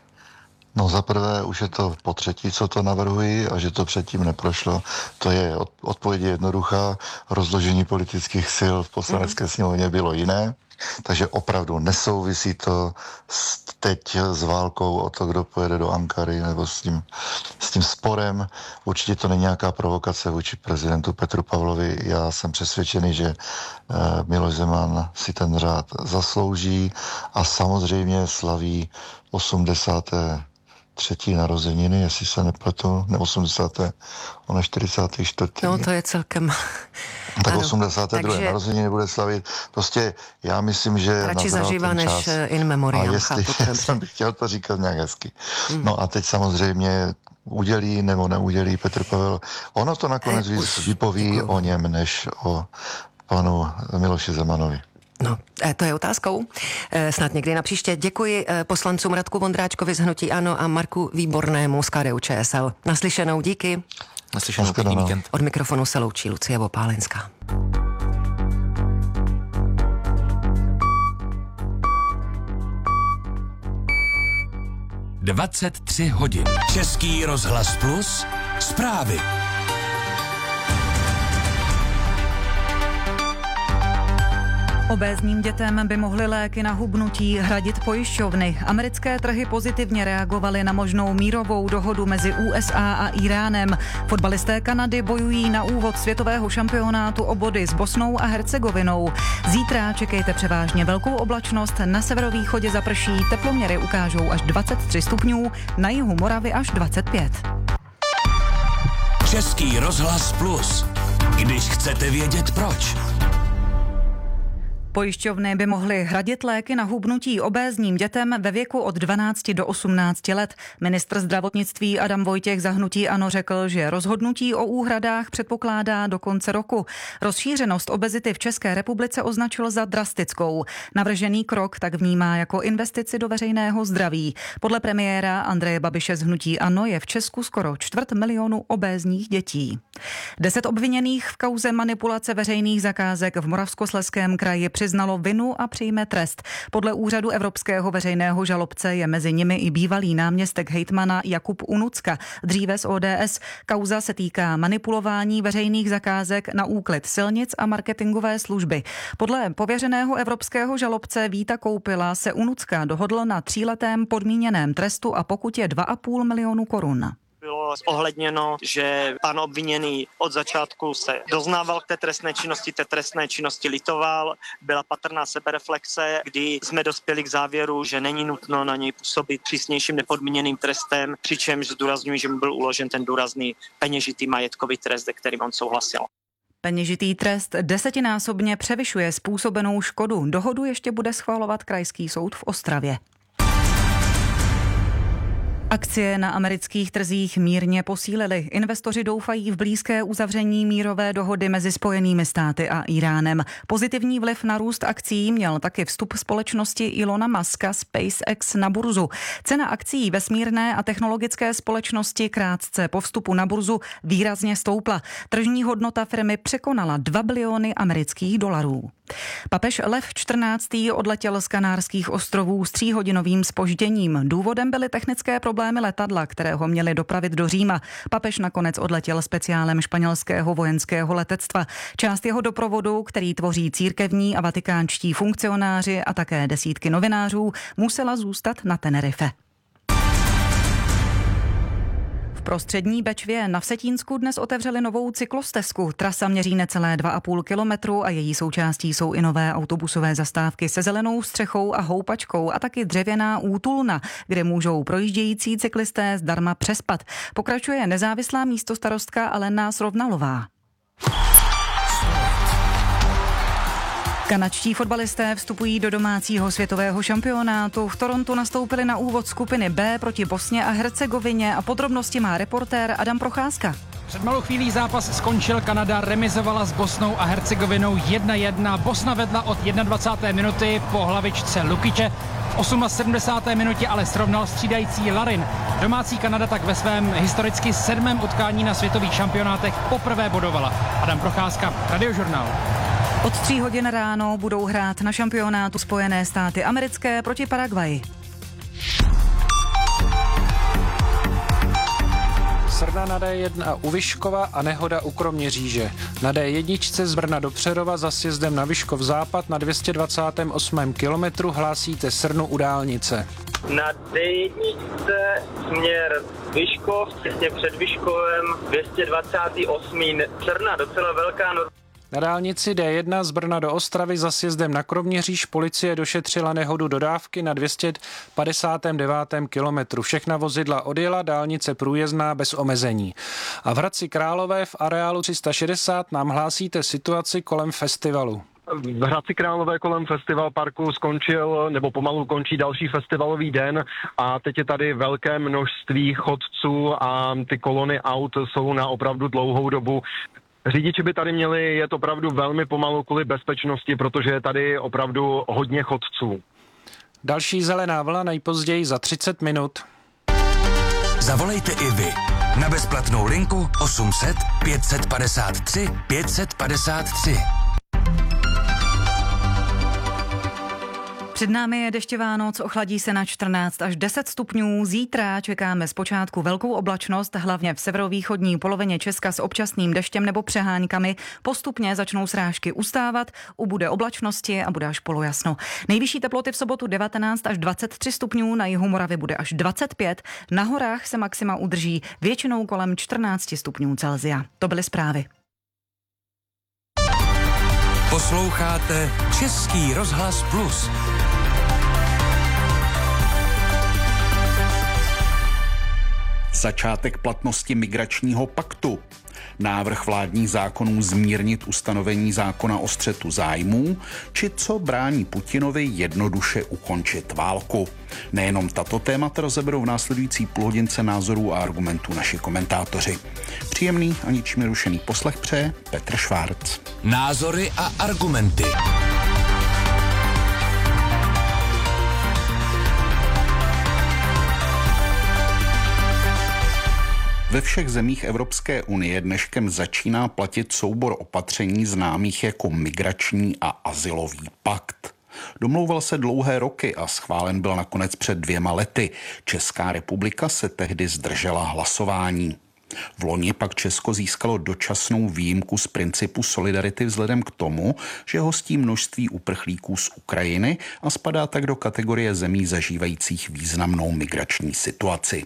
No zaprvé už je to po třetí, co to navrhuji a že to předtím neprošlo. To je odpověď jednoduchá. Rozložení politických sil v poslanecké sněmovně bylo jiné, takže opravdu nesouvisí to teď s válkou o to, kdo pojede do Ankary nebo s tím sporem. Určitě to není nějaká provokace vůči prezidentu Petru Pavlovi. Já jsem přesvědčený, že Miloš Zeman si ten řád zaslouží a samozřejmě slaví 83. narozeniny, jestli se nepletu, ne 80. ono 44. No to je celkem... Tak 82. Takže... narozeniny bude slavit. Prostě já myslím, že... Radši zažívá než in memoriam. A jestli jsem bych chtěl to říkat nějak hezky. No a teď samozřejmě udělí nebo neudělí Petr Pavel. Ono to nakonec vypoví o něm, než o panu Miloši Zemanovi. No, to je otázkou. Snad někdy na příště. Děkuji poslancům Radku Vondráčkovi z hnutí ANO a Marku Výbornému z KDU-ČSL. Naslyšenou, díky. Naslyšenou, pěkný víkend. Od mikrofonu se loučí Lucie Vopálenská. (23 hodin) Český rozhlas Plus, zprávy. Obézním dětem by mohly léky na hubnutí hradit pojišťovny. Americké trhy pozitivně reagovaly na možnou mírovou dohodu mezi USA a Iránem. Fotbalisté Kanady bojují na úvod světového šampionátu o body s Bosnou a Hercegovinou. Zítra čekejte převážně velkou oblačnost, na severovýchodě zaprší, teploměry ukážou až 23 stupňů, na jihu Moravy až 25. Český rozhlas Plus. když chcete vědět proč. Pojišťovny by mohly hradit léky na hubnutí obézním dětem ve věku od 12 do 18 let. Ministr zdravotnictví Adam Vojtěch za hnutí ANO řekl, že rozhodnutí o úhradách předpokládá do konce roku. Rozšířenost obezity v České republice označil za drastickou. Navržený krok tak vnímá jako investici do veřejného zdraví. Podle premiéra Andreje Babiše z hnutí ANO je v Česku skoro 250 000 obézních dětí. 10 obviněných v kauze manipulace veřejných zakázek v Moravskoslezském kraji přiznalo vinu a přijme trest. Podle úřadu evropského veřejného žalobce je mezi nimi i bývalý náměstek hejtmana Jakub Unucka, dříve z ODS. Kauza se týká manipulování veřejných zakázek na úklid silnic a marketingové služby. Podle pověřeného evropského žalobce Víta Koupila se Unucka dohodl na 3letém podmíněném trestu a pokutě 2,5 milionu korun. Bylo ohledněno, že pan obviněný od začátku se doznával k té trestné činnosti litoval, byla patrná sebereflexe, kdy jsme dospěli k závěru, že není nutno na něj působit přísnějším nepodmíněným trestem, přičemž zdůrazňuji, že mu byl uložen ten důrazný peněžitý majetkový trest, se kterým on souhlasil. Peněžitý trest 10násobně převyšuje způsobenou škodu. Dohodu ještě bude schvalovat Krajský soud v Ostravě. Akcie na amerických trzích mírně posílily. Investoři doufají v blízké uzavření mírové dohody mezi Spojenými státy a Íránem. Pozitivní vliv na růst akcií měl taky vstup společnosti Elona Muska SpaceX na burzu. Cena akcií vesmírné a technologické společnosti krátce po vstupu na burzu výrazně stoupla. Tržní hodnota firmy překonala 2 biliony amerických dolarů. Papež Lev XIV. Odletěl z Kanárských ostrovů s 3hodinovým zpožděním. Důvodem byly technické problémy letadla, které ho měly dopravit do Říma. Papež nakonec odletěl speciálem španělského vojenského letectva. Část jeho doprovodu, který tvoří církevní a vatikánští funkcionáři a také desítky novinářů, musela zůstat na Tenerife. V prostřední Bečvě na Vsetínsku dnes otevřeli novou cyklostezku. Trasa měří necelé 2,5 kilometru a její součástí jsou i nové autobusové zastávky se zelenou střechou a houpačkou a taky dřevěná útulna, kde můžou projíždějící cyklisté zdarma přespat. Pokračuje nezávislá místostarostka Alena Srovnalová. Kanadští fotbalisté vstupují do domácího světového šampionátu. V Torontu nastoupili na úvod skupiny B proti Bosně a Hercegovině a podrobnosti má reportér Adam Procházka. Před malou chvílí zápas skončil, Kanada remizovala s Bosnou a Hercegovinou 1-1. Bosna vedla od 21. minuty po hlavičce Lukiče. V 78. minutě ale srovnal střídající Larin. Domácí Kanada tak ve svém historicky 7. utkání na světových šampionátech poprvé bodovala. Adam Procházka, Radiožurnál. Od 3 hodin ráno budou hrát na šampionátu Spojené státy americké proti Paraguayi. Srna na D1 u Vyškova a nehoda u Kroměříže. Na D1 z Brna do Přerova za sjezdem na Vyškov západ na 228. kilometru hlásíte srnu u dálnice. Na D1 směr Vyškov, těsně před Vyškovem 228. Srna, docela velká. Na dálnici D1 z Brna do Ostravy za sjezdem na Kroměříž policie došetřila nehodu dodávky na 259. kilometru. Všechna vozidla odjela, dálnice průjezdná bez omezení. A v Hradci Králové v areálu 360 nám hlásíte situaci kolem festivalu. V Hradci Králové kolem festival parku skončil, nebo pomalu končí další festivalový den a teď je tady velké množství chodců a ty kolony aut jsou na opravdu dlouhou dobu. Řidiči by tady měli jet opravdu velmi pomalu kvůli bezpečnosti, protože je tady opravdu hodně chodců. Další zelená vlna nejpozději za 30 minut. Zavolejte i vy na bezplatnou linku 800 553 553. Před námi je dešťová noc, ochladí se na 14 až 10 stupňů. Zítra čekáme zpočátku velkou oblačnost, hlavně v severovýchodní polovině Česka s občasným deštěm nebo přeháňkami. Postupně začnou srážky ustávat, ubude oblačnosti a bude až polojasno. Nejvyšší teploty v sobotu 19 až 23 stupňů, na jihu Moravy bude až 25, na horách se maxima udrží většinou kolem 14 stupňů Celsia. To byly zprávy. Posloucháte Český rozhlas Plus. Začátek platnosti migračního paktu. Návrh vládních zákonů zmírnit ustanovení zákona o střetu zájmů, či co brání Putinovi jednoduše ukončit válku. Nejenom tato témata rozeberou v následující půlhodince názorů a argumentů naši komentátoři. Příjemný a ničím nerušený poslech přeje Petr Švárc. Názory a argumenty. Ve všech zemích Evropské unie dneškem začíná platit soubor opatření známých jako migrační a azylový pakt. Domlouval se dlouhé roky a schválen byl nakonec před 2 lety. Česká republika se tehdy zdržela hlasování. Vloni pak Česko získalo dočasnou výjimku z principu solidarity vzhledem k tomu, že hostí množství uprchlíků z Ukrajiny a spadá tak do kategorie zemí zažívajících významnou migrační situaci.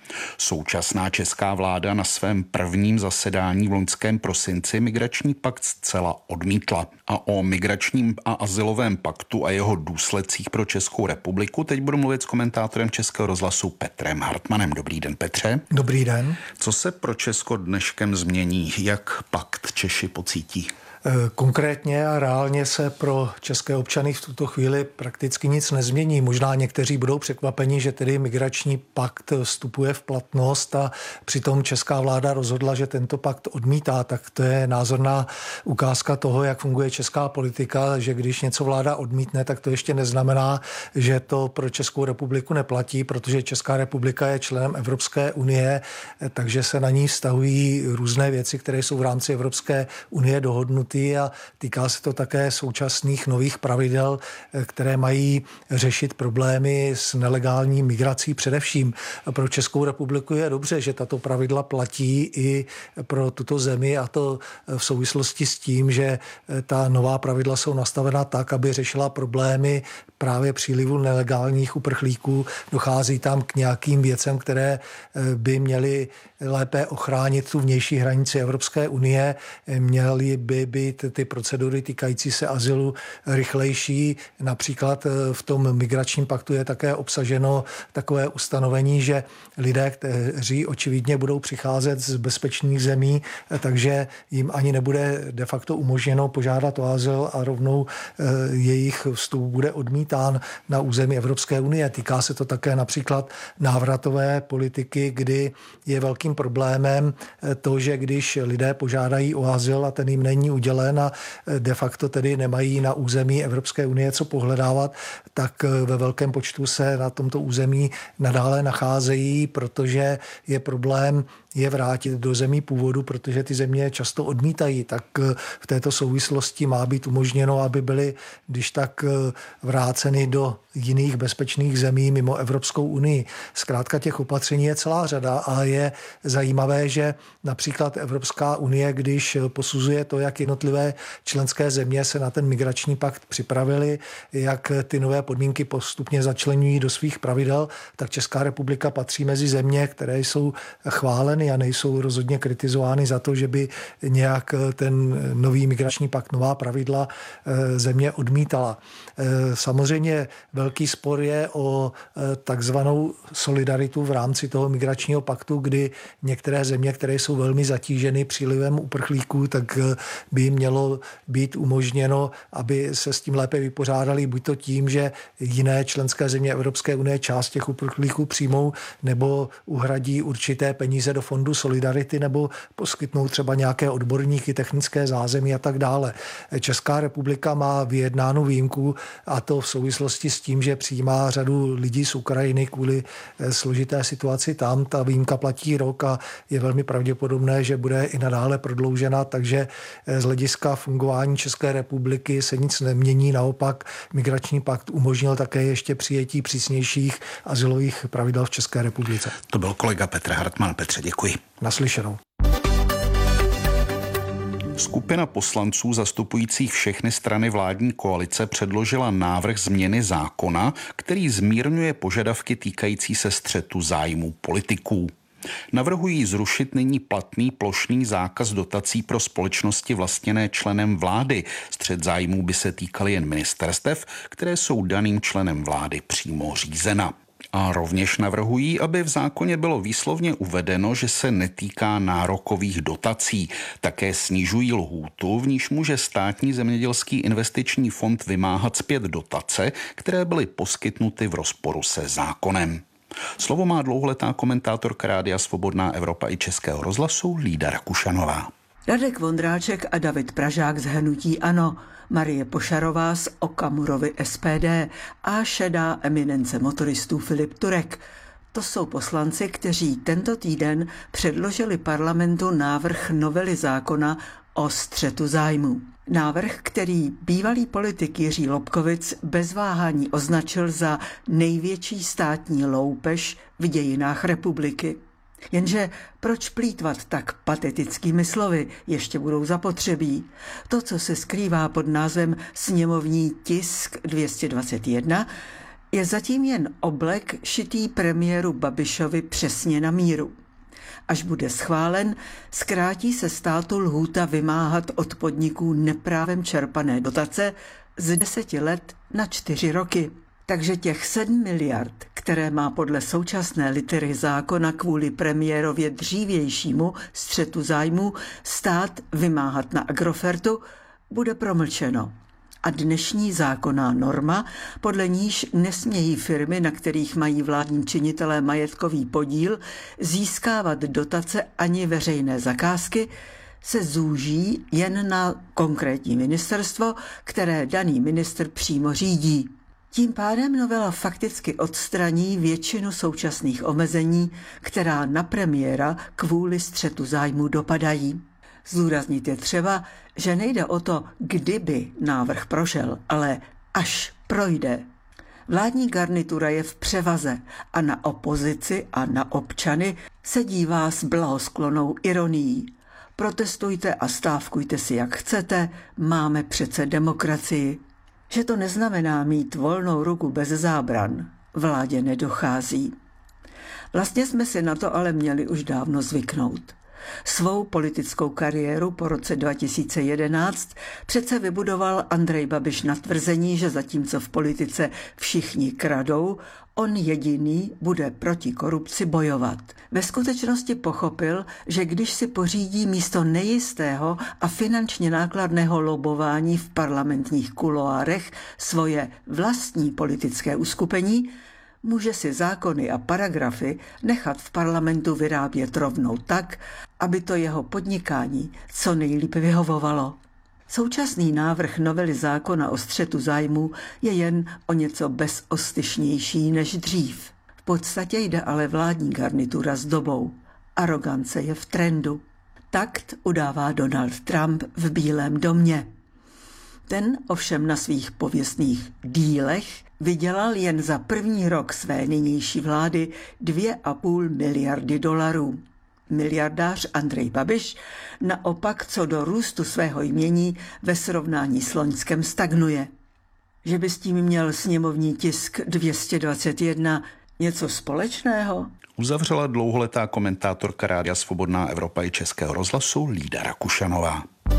Současná česká vláda na svém prvním zasedání v loňském prosinci migrační pakt zcela odmítla. A o migračním a azylovém paktu a jeho důsledcích pro Českou republiku teď budu mluvit s komentátorem Českého rozhlasu Petrem Hartmanem. Dobrý den, Petře. Dobrý den. Co se pro Česko dneškem změní? Jak pakt Češi pocítí? Konkrétně a reálně se pro české občany v tuto chvíli prakticky nic nezmění. Možná někteří budou překvapeni, že tedy migrační pakt vstupuje v platnost a přitom česká vláda rozhodla, že tento pakt odmítá. Tak to je názorná ukázka toho, jak funguje česká politika, že když něco vláda odmítne, tak to ještě neznamená, že to pro Českou republiku neplatí, protože Česká republika je členem Evropské unie, takže se na ní vztahují různé věci, které jsou v rámci Evropské unie dohodnuty a týká se to také současných nových pravidel, které mají řešit problémy s nelegální migrací především. Pro Českou republiku je dobře, že tato pravidla platí i pro tuto zemi a to v souvislosti s tím, že ta nová pravidla jsou nastavena tak, aby řešila problémy právě přílivu nelegálních uprchlíků. Dochází tam k nějakým věcem, které by měly lépe ochránit tu vnější hranici Evropské unie. Měly by být ty procedury týkající se azylu rychlejší. Například v tom migračním paktu je také obsaženo takové ustanovení, že lidé, kteří očividně budou přicházet z bezpečných zemí, takže jim ani nebude de facto umožněno požádat o azyl a rovnou jejich vstup bude odmítán na území Evropské unie. Týká se to také například návratové politiky, kdy je velkým problémem to, že když lidé požádají o azyl a ten jim není udělen a de facto tedy nemají na území Evropské unie co pohledávat, tak ve velkém počtu se na tomto území nadále nacházejí, protože je problém je vrátit do zemí původu, protože ty země často odmítají. Tak v této souvislosti má být umožněno, aby byly když tak vráceny do jiných bezpečných zemí mimo Evropskou unii. Zkrátka těch opatření je celá řada a je zajímavé, že například Evropská unie, když posuzuje to, jak jednotlivé členské země se na ten migrační pakt připravili, jak ty nové podmínky postupně začleňují do svých pravidel, tak Česká republika patří mezi země, které jsou chváleny a nejsou rozhodně kritizovány za to, že by nějak ten nový migrační pakt, nová pravidla země odmítala. Samozřejmě velký spor je o takzvanou solidaritu v rámci toho migračního paktu, kdy některé země, které jsou velmi zatíženy přílivem uprchlíků, tak by jim mělo být umožněno, aby se s tím lépe vypořádali, buď to tím, že jiné členské země Evropské unie část těch uprchlíků přijmou nebo uhradí určité peníze do fondu solidarity nebo poskytnou třeba nějaké odborníky, technické zázemí a tak dále. Česká republika má vyjednánu výjimku a to v souvislosti s tím, že přijímá řadu lidí z Ukrajiny kvůli složité situaci tam. Ta výjimka platí rok a je velmi pravděpodobné, že bude i nadále prodloužena, takže z hlediska fungování České republiky se nic nemění. Naopak migrační pakt umožnil také ještě přijetí přísnějších azylových pravidel v České republice. To byl kolega Petr Hartman. Petře, děkuji. Naslyšenou. Skupina poslanců zastupujících všechny strany vládní koalice předložila návrh změny zákona, který zmírňuje požadavky týkající se střetu zájmů politiků. Navrhují zrušit nyní platný plošný zákaz dotací pro společnosti vlastněné členem vlády. Střet zájmů by se týkaly jen ministerstev, které jsou daným členem vlády přímo řízena. A rovněž navrhují, aby v zákoně bylo výslovně uvedeno, že se netýká nárokových dotací. Také snižují lhůtu, v níž může Státní zemědělský investiční fond vymáhat zpět dotace, které byly poskytnuty v rozporu se zákonem. Slovo má dlouholetá komentátorka Rádia Svobodná Evropa i Českého rozhlasu Lída Rakušanová. Radek Vondráček a David Pražák z hnutí ANO, Marie Pošarová z Okamurovy SPD a šedá eminence motoristů Filip Turek. To jsou poslanci, kteří tento týden předložili parlamentu návrh novely zákona o střetu zájmů. Návrh, který bývalý politik Jiří Lobkowicz bez váhání označil za největší státní loupež v dějinách republiky. Jenže proč plýtvat tak patetickými slovy, ještě budou zapotřebí. To, co se skrývá pod názvem sněmovní tisk 221, je zatím jen oblek šitý premiéru Babišovi přesně na míru. Až bude schválen, zkrátí se státu lhůta vymáhat od podniků neprávem čerpané dotace z 10 let na 4 roky. Takže těch 7 miliard, které má podle současné litery zákona kvůli premiérově dřívějšímu střetu zájmů stát vymáhat na Agrofertu, bude promlčeno. A dnešní zákonná norma, podle níž nesmějí firmy, na kterých mají vládní činitelé majetkový podíl, získávat dotace ani veřejné zakázky, se zúží jen na konkrétní ministerstvo, které daný ministr přímo řídí. Tím pádem novela fakticky odstraní většinu současných omezení, která na premiéra kvůli střetu zájmu dopadají. Zdůraznit je třeba, že nejde o to, kdyby návrh prošel, ale až projde. Vládní garnitura je v převaze a na opozici a na občany se dívá s blahosklonou ironií. Protestujte a stávkujte si jak chcete, máme přece demokracii. Že to neznamená mít volnou ruku bez zábran, vládě nedochází. Vlastně jsme si na to ale měli už dávno zvyknout. Svou politickou kariéru po roce 2011 přece vybudoval Andrej Babiš na tvrzení, že zatímco v politice všichni kradou, on jediný bude proti korupci bojovat. Ve skutečnosti pochopil, že když si pořídí místo nejistého a finančně nákladného lobování v parlamentních kuloárech svoje vlastní politické uskupení, může si zákony a paragrafy nechat v parlamentu vyrábět rovnou tak, aby to jeho podnikání co nejlíp vyhovovalo. Současný návrh novely zákona o střetu zájmů je jen o něco bezostyšnější než dřív. V podstatě jde ale vládní garnitura s dobou. Arogance je v trendu. Takt udává Donald Trump v Bílém domě. Ten ovšem na svých pověstných dílech vydělal jen za první rok své nynější vlády 2,5 miliardy dolarů. Miliardář Andrej Babiš naopak co do růstu svého jmění ve srovnání s loňskem stagnuje. Že by s tím měl sněmovní tisk 221 něco společného? Uzavřela dlouholetá komentátorka Rádia Svobodná Evropa i Českého rozhlasu Lída Rakušanová.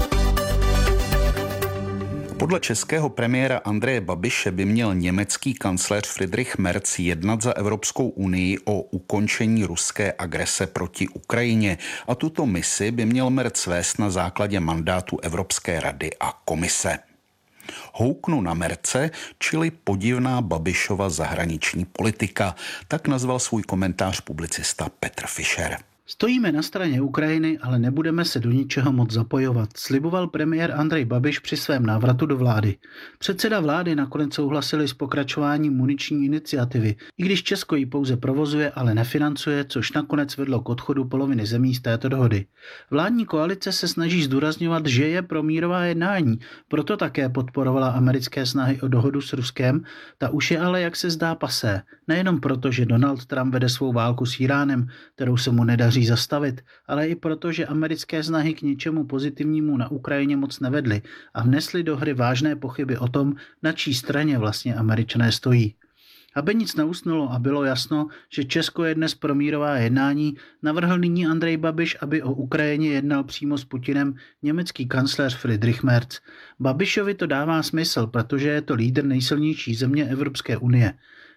Podle českého premiéra Andreje Babiše by měl německý kancléř Friedrich Merz jednat za Evropskou unii o ukončení ruské agrese proti Ukrajině a tuto misi by měl Merz vést na základě mandátu Evropské rady a komise. Houknu na Merce, čili podivná Babišova zahraniční politika, tak nazval svůj komentář publicista Petr Fischer. Stojíme na straně Ukrajiny, ale nebudeme se do ničeho moc zapojovat, sliboval premiér Andrej Babiš při svém návratu do vlády. Předseda vlády nakonec souhlasili s pokračováním muniční iniciativy, i když Česko ji pouze provozuje, ale nefinancuje, což nakonec vedlo k odchodu poloviny zemí z této dohody. Vládní koalice se snaží zdůrazňovat, že je pro mírová jednání, proto také podporovala americké snahy o dohodu s Ruskem, ta už je ale, jak se zdá, pasé. Nejenom proto, že Donald Trump vede svou válku s Iránem, kterou se mu nedaří zastavit, ale i proto, že americké snahy k něčemu pozitivnímu na Ukrajině moc nevedly a vnesly do hry vážné pochyby o tom, na čí straně vlastně Američané stojí. Aby nic neusnulo a bylo jasno, že Česko je dnes pro mírová jednání, navrhl nyní Andrej Babiš, aby o Ukrajině jednal přímo s Putinem německý kancléř Friedrich Merz. Babišovi to dává smysl, protože je to lídr nejsilnější země Evropské unie.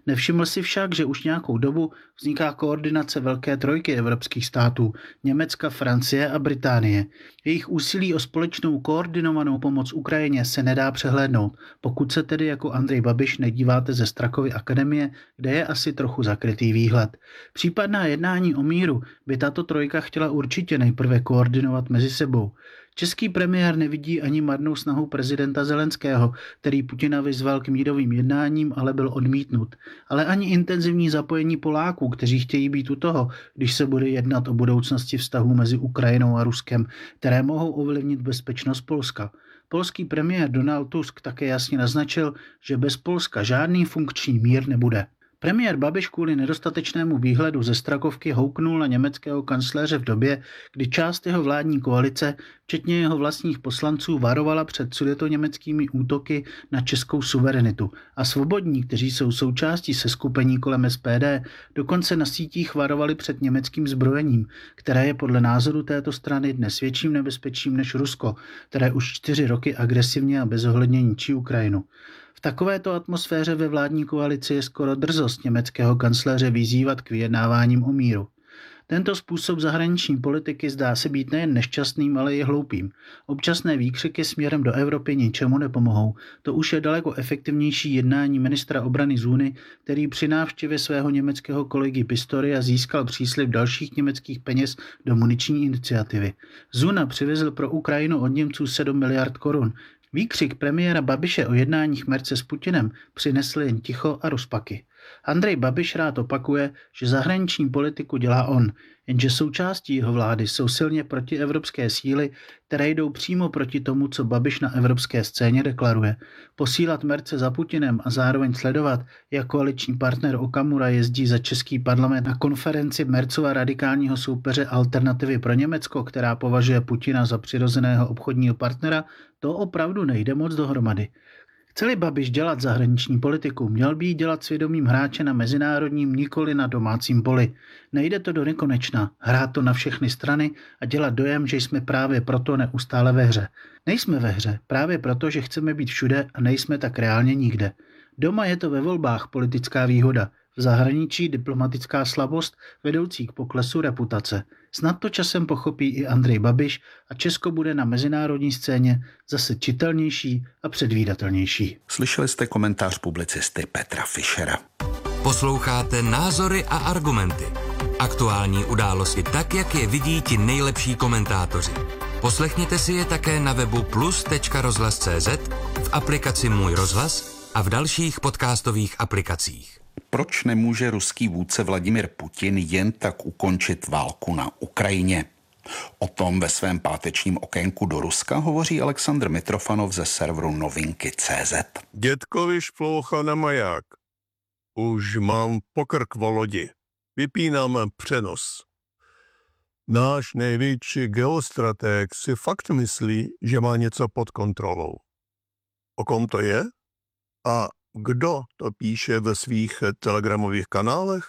Nevšiml si však, že už nějakou dobu vzniká koordinace velké trojky evropských států, Německa, Francie a Británie. Jejich úsilí o společnou koordinovanou pomoc Ukrajině se nedá přehlédnout, pokud se tedy jako Andrej Babiš nedíváte ze Strakovy akademie, kde je asi trochu zakrytý výhled. Případná jednání o míru by tato trojka chtěla určitě nejprve koordinovat mezi sebou. Český premiér nevidí ani marnou snahu prezidenta Zelenského, který Putina vyzval k mírovým jednáním, ale byl odmítnut. Ale ani intenzivní zapojení Poláků, kteří chtějí být u toho, když se bude jednat o budoucnosti vztahů mezi Ukrajinou a Ruskem, které mohou ovlivnit bezpečnost Polska. Polský premiér Donald Tusk také jasně naznačil, že bez Polska žádný funkční mír nebude. Premiér Babiš kvůli nedostatečnému výhledu ze Strakovky houknul na německého kancléře v době, kdy část jeho vládní koalice, včetně jeho vlastních poslanců, varovala před sudetoněmeckými útoky na českou suverenitu. A svobodní, kteří jsou součástí seskupení kolem SPD, dokonce na sítích varovali před německým zbrojením, které je podle názoru této strany dnes větším nebezpečím než Rusko, které už 4 roky agresivně a bezohledně ničí Ukrajinu. V takovéto atmosféře ve vládní koalici je skoro drzost německého kancléře vyzývat k vyjednáváním o míru. Tento způsob zahraniční politiky zdá se být nejen nešťastným, ale i hloupým. Občasné výkřiky směrem do Evropy ničemu nepomohou. To už je daleko efektivnější jednání ministra obrany Zuny, který při návštěvě svého německého kolegy Pistoria získal příslib dalších německých peněz do muniční iniciativy. Zuna přivezl pro Ukrajinu od Němců 7 miliard korun. Výkřik premiéra Babiše o jednáních Merce s Putinem přinesl jen ticho a rozpaky. Andrej Babiš rád opakuje, že zahraniční politiku dělá on, jenže součástí jeho vlády jsou silně protievropské síly, které jdou přímo proti tomu, co Babiš na evropské scéně deklaruje. Posílat Merce za Putinem a zároveň sledovat, jak koaliční partner Okamura jezdí za český parlament na konferenci Mercova radikálního soupeře Alternativy pro Německo, která považuje Putina za přirozeného obchodního partnera, to opravdu nejde moc dohromady. Chce-li Babiš dělat zahraniční politiku, měl by ji dělat svědomím hráče na mezinárodním, nikoli na domácím poli. Nejde to do nekonečna, hrát to na všechny strany a dělat dojem, že jsme právě proto neustále ve hře. Nejsme ve hře, právě proto, že chceme být všude a nejsme tak reálně nikde. Doma je to ve volbách politická výhoda, v zahraničí diplomatická slabost vedoucí k poklesu reputace. Snad to časem pochopí i Andrej Babiš a Česko bude na mezinárodní scéně zase čitelnější a předvídatelnější. Slyšeli jste komentář publicisty Petra Fischera. Posloucháte Názory a argumenty. Aktuální události tak, jak je vidí ti nejlepší komentátoři. Poslechněte si je také na webu plus.rozhlas.cz, v aplikaci Můj rozhlas a v dalších podcastových aplikacích. Proč nemůže ruský vůdce Vladimir Putin jen tak ukončit válku na Ukrajině? O tom ve svém pátečním okénku do Ruska hovoří Aleksandr Mitrofanov ze serveru Novinky.cz. Dětkovi šploucha na maják. Už mám pokrk v lodi. Vypínáme přenos. Náš největší geostratég si fakt myslí, že má něco pod kontrolou. O kom to je? A kdo to píše ve svých telegramových kanálech?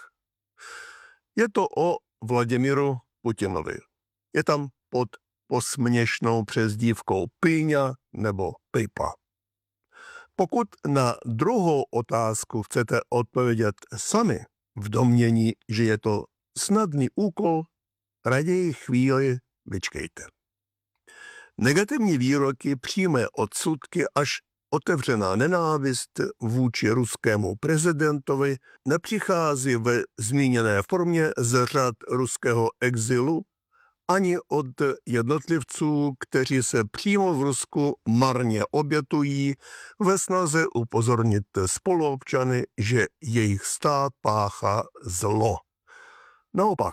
Je to o Vladimiru Putinovi. Je tam pod posměšnou přezdívkou Pýňa nebo Pipa. Pokud na druhou otázku chcete odpovědět sami v domnění, že je to snadný úkol, raději chvíli vyčkejte. Negativní výroky, přímé odsudky až otevřená nenávist vůči ruskému prezidentovi nepřichází ve zmíněné formě z řad ruského exilu ani od jednotlivců, kteří se přímo v Rusku marně obětují ve snaze upozornit spoluobčany, že jejich stát páchá zlo. Naopak,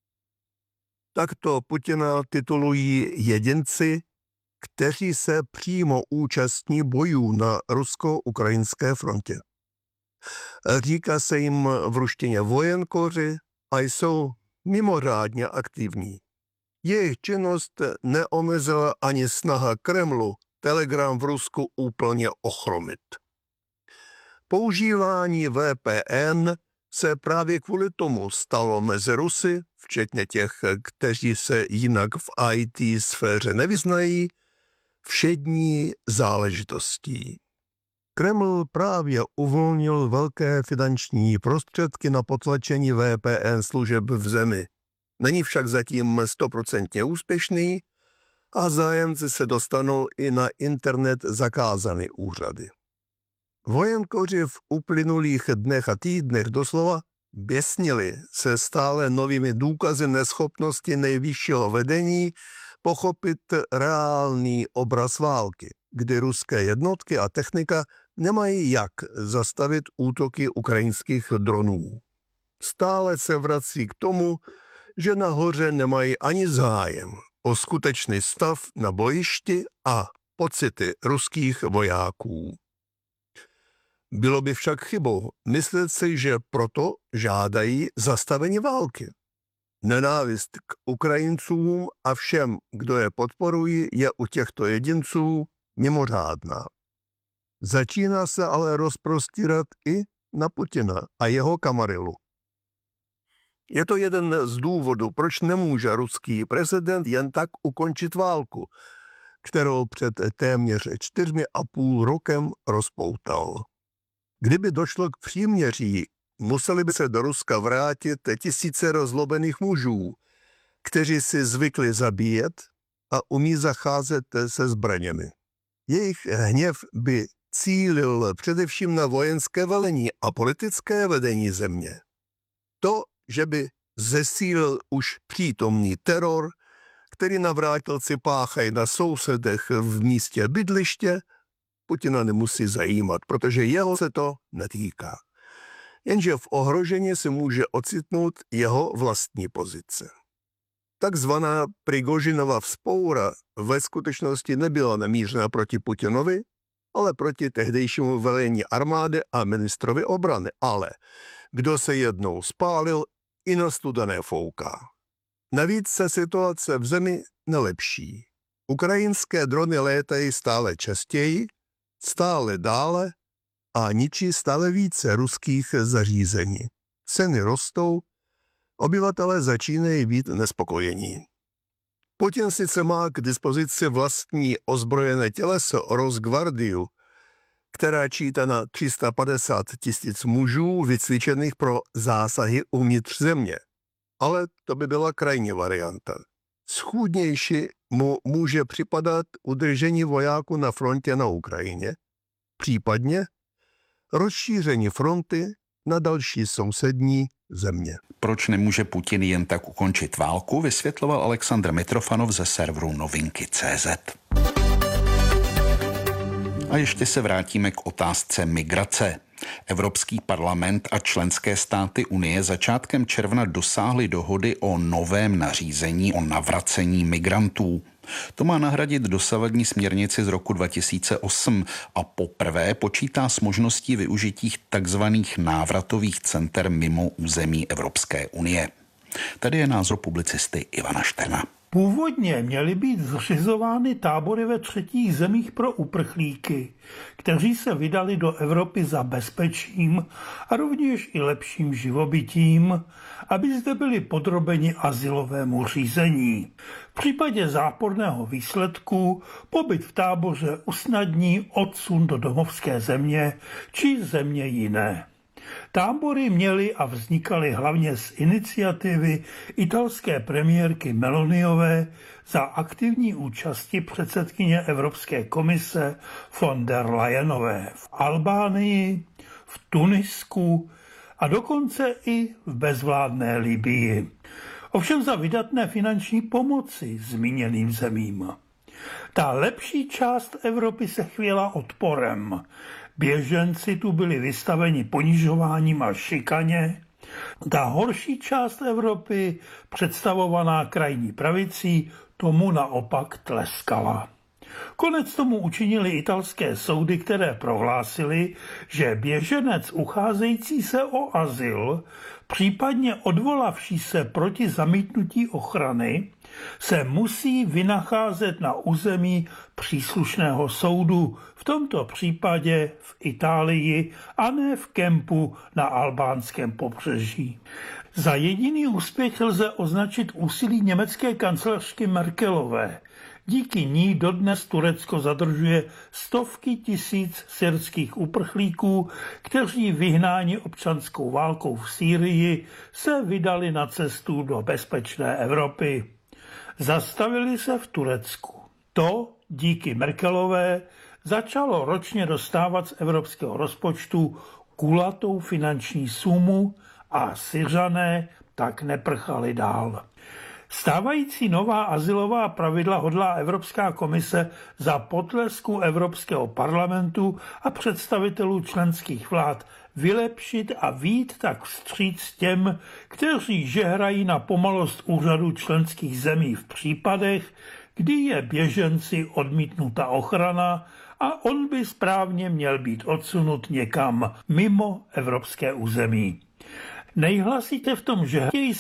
takto Putina titulují jedinci, kteří se přímo účastní bojů na rusko-ukrajinské frontě. Říká se jim v ruštině vojenkoři a jsou mimořádně aktivní. Jejich činnost neomezila ani snaha Kremlu Telegram v Rusku úplně ochromit. Používání VPN se právě kvůli tomu stalo mezi Rusy, včetně těch, kteří se jinak v IT sféře nevyznají, všední záležitostí. Kreml právě uvolnil velké finanční prostředky na potlačení VPN služeb v zemi. Není však zatím 100% úspěšný a zájemci se dostanou i na internet zakázané úřady. Vojenkoři v uplynulých dnech a týdnech doslova běsnili se stále novými důkazy neschopnosti nejvyššího vedení pochopit reálný obraz války, kdy ruské jednotky a technika nemají jak zastavit útoky ukrajinských dronů. Stále se vrací k tomu, že nahoře nemají ani zájem o skutečný stav na bojišti a pocity ruských vojáků. Bylo by však chybou myslet si, že proto žádají zastavení války. Nenávist k Ukrajincům a všem, kdo je podporují, je u těchto jedinců mimořádná. Začíná se ale rozprostírat i na Putina a jeho kamarilu. Je to jeden z důvodů, proč nemůže ruský prezident jen tak ukončit válku, kterou před téměř 4,5 rokem rozpoutal. Kdyby došlo k příměří, museli by se do Ruska vrátit tisíce rozlobených mužů, kteří si zvykli zabíjet a umí zacházet se zbraněmi. Jejich hněv by cílil především na vojenské velení a politické vedení země. To, že by zesílil už přítomný teror, který navrátilci páchají na sousedech v místě bydliště, Putina nemusí zajímat, protože jeho se to netýká. Jenže v ohrožení se může ocitnout jeho vlastní pozice. Takzvaná Prigožinova vzpoura ve skutečnosti nebyla namířena proti Putinovi, ale proti tehdejšímu velení armády a ministrovi obrany. Ale kdo se jednou spálil, i na studené fouká. Navíc se situace v zemi nelepší. Ukrajinské drony létají stále častěji, stále dále a ničí stále více ruských zařízení. Ceny rostou, obyvatelé začínají být nespokojení. Putin sice má k dispozici vlastní ozbrojené těleso Rosgvardiu, která čítá na 350 000 mužů vycvičených pro zásahy uvnitř země. Ale to by byla krajní varianta. Schůdnější mu může připadat udržení vojáků na frontě na Ukrajině, případně rozšíření fronty na další sousední země. Proč nemůže Putin jen tak ukončit válku, vysvětloval Alexandr Mitrofanov ze serveru Novinky.cz. A ještě se vrátíme k otázce migrace. Evropský parlament a členské státy Unie začátkem června dosáhly dohody o novém nařízení o navracení migrantů. To má nahradit dosavadní směrnici z roku 2008 a poprvé počítá s možností využití takzvaných návratových center mimo území Evropské unie. Tady je názor publicisty Ivana Šterna. Původně měly být zřizovány tábory ve třetích zemích pro uprchlíky, kteří se vydali do Evropy za bezpečím a rovněž i lepším živobytím, aby zde byli podrobeni azylovému řízení. V případě záporného výsledku pobyt v táboře usnadní odsun do domovské země či země jiné. Tábory měly a vznikaly hlavně z iniciativy italské premiérky Meloniové za aktivní účasti předsedkyně Evropské komise von der Leyenové v Albánii, v Tunisku a dokonce i v bezvládné Libyi. Ovšem za vydatné finanční pomoci zmíněným zemím. Ta lepší část Evropy se chvěla odporem. Běženci tu byli vystaveni ponižováním a šikaně. Ta horší část Evropy, představovaná krajní pravicí, tomu naopak tleskala. Konec tomu učinili italské soudy, které prohlásily, že běženec ucházející se o azyl, případně odvolavší se proti zamítnutí ochrany, se musí vynacházet na území příslušného soudu, v tomto případě v Itálii a ne v kempu na albánském pobřeží. Za jediný úspěch lze označit úsilí německé kancléřky Merkelové, Díky ní dodnes Turecko zadržuje stovky tisíc syrských uprchlíků, kteří vyhnáni občanskou válkou v Sýrii se vydali na cestu do bezpečné Evropy. Zastavili se v Turecku. To díky Merkelové začalo ročně dostávat z evropského rozpočtu kulatou finanční sumu a Syřané tak neprchali dál. Stávající nová azylová pravidla hodlá Evropská komise za potlesku Evropského parlamentu a představitelů členských vlád vylepšit a vyjít tak vstříc těm, kteří žehrají na pomalost úřadů členských zemí v případech, kdy je běženci odmítnuta ochrana a on by správně měl být odsunut někam mimo evropské území. Nejhlasitě v tom žehrají